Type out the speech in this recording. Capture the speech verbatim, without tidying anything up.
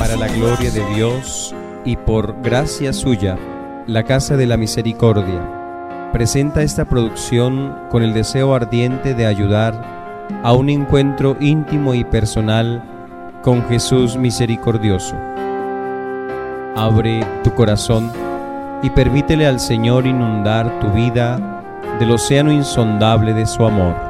para la gloria de Dios y por gracia suya, la Casa de la Misericordia presenta esta producción con el deseo ardiente de ayudar a un encuentro íntimo y personal con Jesús misericordioso. Abre tu corazón y permítele al Señor inundar tu vida del océano insondable de su amor.